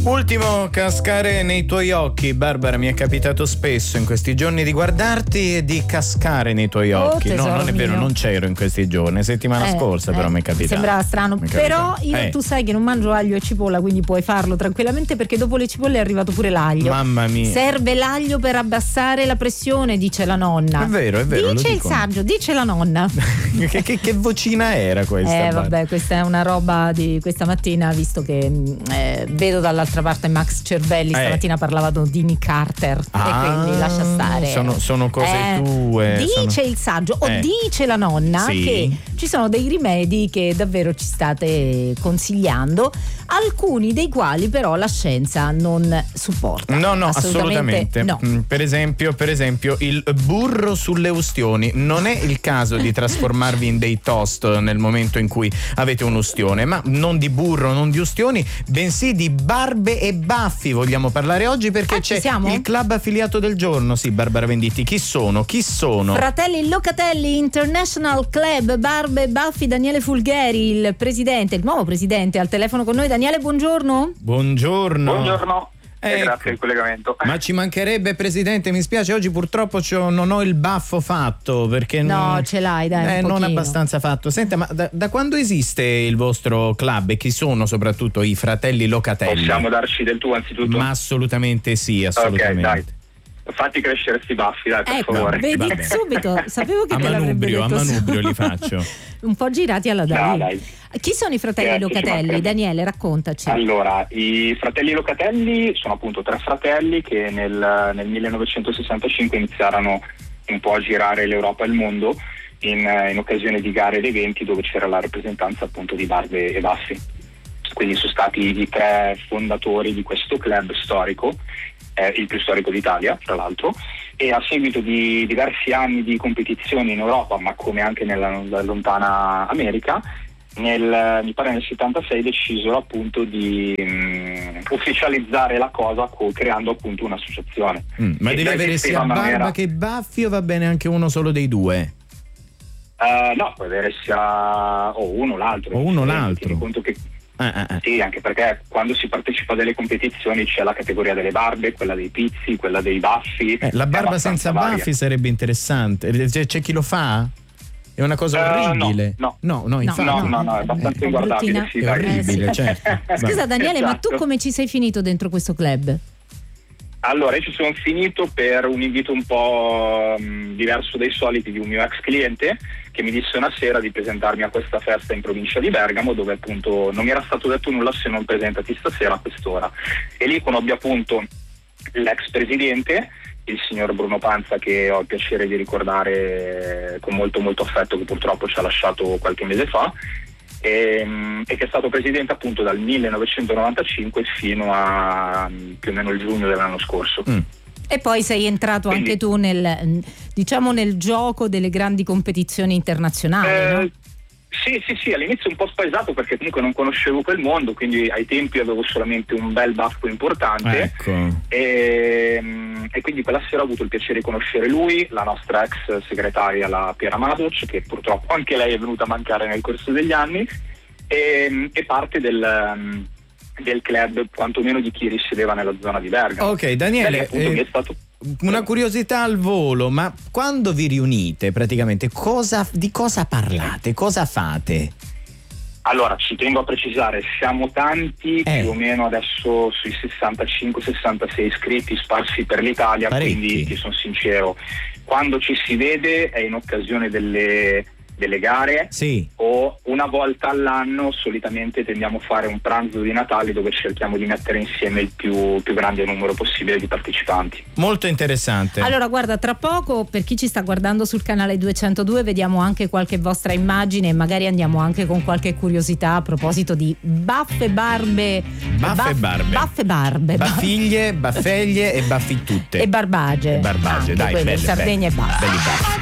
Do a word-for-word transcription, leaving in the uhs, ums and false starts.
Ultimo, cascare nei tuoi occhi. Barbara, mi è capitato spesso in questi giorni di guardarti e di cascare nei tuoi Oh, occhi. No, non è vero, mio. non c'ero in questi giorni. Settimana Eh, scorsa, eh, però mi è capitato. Sembrava strano, Mi è però capitato. io Eh. tu sai che non mangio aglio e cipolla, quindi puoi farlo tranquillamente, perché dopo le cipolle è arrivato pure l'aglio. Mamma mia. Serve l'aglio per abbassare la pressione, dice la nonna. È vero, è vero. Dice lo il dicono. saggio, dice la nonna. che, che, che vocina era questa? Eh Barbara? vabbè, questa è una roba di questa mattina, visto che eh, vedo dall'altra parte Max Cervelli, Eh. stamattina parlava di Nick Carter, Ah, e quindi lascia stare. sono- sono cose Eh, tue, Dice sono- il saggio, o Eh. dice la nonna, Sì. che ci sono dei rimedi che davvero ci state consigliando, alcuni dei quali però la scienza non supporta. No, no, assolutamente. no. Mm, Per esempio, per esempio, il burro sulle ustioni. Non è il caso di trasformarvi in dei toast nel momento in cui avete un'ustione, ma non di burro, non di ustioni, bensì di barbe e baffi vogliamo parlare oggi, perché Ah, ci c'è siamo? il club affiliato del giorno. Sì, Barbara Venditti, chi sono? Chi sono? Fratelli Locatelli International Club Barbe e Baffi, Daniele Fulgheri, il presidente, il nuovo presidente, al telefono con noi. Daniele, buongiorno. Buongiorno. Buongiorno e Ecco. grazie del collegamento. Ma ci mancherebbe, presidente, mi spiace, oggi purtroppo c'ho- non ho il baffo fatto, perché No, non, ce l'hai, dai, un eh, non pochino. abbastanza fatto. Senta, ma da, da quando esiste il vostro club e chi sono soprattutto i fratelli Locatelli? Possiamo darci del tuo anzitutto? Ma assolutamente sì, assolutamente. Ok, dai. Fatti crescere sti baffi, dai, per Ecco, favore. vedi Va bene. subito, sapevo che A te l'avrebbe manubrio, detto a manubrio subito. li faccio. Un po' girati alla No, Dalì. dai. Chi sono i fratelli Grazie, ci Locatelli? mancherebbe. Daniele, raccontaci. Allora, i fratelli Locatelli sono appunto tre fratelli che nel, nel millenovecentosessantacinque iniziarono un po' a girare l'Europa e il mondo in, in occasione di gare ed eventi dove c'era la rappresentanza appunto di barbe e baffi. Quindi sono stati i tre fondatori di questo club storico, eh, il più storico d'Italia tra l'altro, e a seguito di diversi anni di competizioni in Europa, ma come anche nella, nella lontana America, nel, mi pare nel settantasei decisero appunto di mh, ufficializzare la cosa co- creando appunto un'associazione. Mm, ma Che devi già avere esisteva, sia ma non barba era- che baffi, o va bene anche uno solo dei due? Eh, no, può avere sia o uno o l'altro. O uno o Tieni l'altro. conto che Ah, ah, ah. sì, anche perché quando si partecipa a delle competizioni c'è la categoria delle barbe, quella dei pizzi, quella dei baffi. Eh, la è barba abbastanza senza varia. baffi sarebbe interessante. C'è, c'è chi lo fa? È una cosa Eh, orribile. no, no, no, infatti. No, no, no, è abbastanza Eh, inguardabile, bruttina. sì, È dai. orribile, Eh, sì. certo. Scusa Daniele, ma tu Esatto. come ci sei finito dentro questo club? Allora, io ci sono finito per un invito un po' mh, diverso dai soliti di un mio ex cliente che mi disse una sera di presentarmi a questa festa in provincia di Bergamo, dove appunto non mi era stato detto nulla se non presentati stasera a quest'ora. E lì conobbi appunto l'ex presidente, il signor Bruno Panza, che ho il piacere di ricordare con molto molto affetto, che purtroppo ci ha lasciato qualche mese fa, e, e che è stato presidente appunto dal millenovecentonovantacinque fino a mm, più o meno il giugno dell'anno scorso. Mm. E poi sei entrato Quindi- anche tu nel, diciamo, nel gioco delle grandi competizioni internazionali, Eh, no? Sì, sì, sì, all'inizio un po' spaesato perché comunque non conoscevo quel mondo, quindi ai tempi avevo solamente un bel baffo importante. Ecco. E, e quindi quella sera ho avuto il piacere di conoscere lui, la nostra ex segretaria, la Piera Madoc, che purtroppo anche lei è venuta a mancare nel corso degli anni, e, e parte del, del club, quantomeno di chi risiedeva nella zona di Bergamo. Ok, Daniele, Perché appunto eh, mi è stato... una curiosità al volo, ma quando vi riunite praticamente cosa, di cosa parlate? Cosa fate? Allora, ci tengo a precisare, siamo tanti, Eh. più o meno adesso sui sessantacinque sessantasei iscritti sparsi per l'Italia, Parecchi. quindi ti sono sincero, quando ci si vede è in occasione delle, delle gare Sì. o una volta all'anno. Solitamente tendiamo a fare un pranzo di Natale dove cerchiamo di mettere insieme il più, più grande numero possibile di partecipanti. Molto interessante. Allora guarda, tra poco, per chi ci sta guardando sul canale duecentodue, vediamo anche qualche vostra immagine e magari andiamo anche con qualche curiosità a proposito di baffe barbe Baffe e baff- barbe. baffe barbe Baffiglie, baffeglie e baffi tutte. e barbage E barbage, anche dai, quelle, belle, Sardegna belle. e basta. Belli baffi.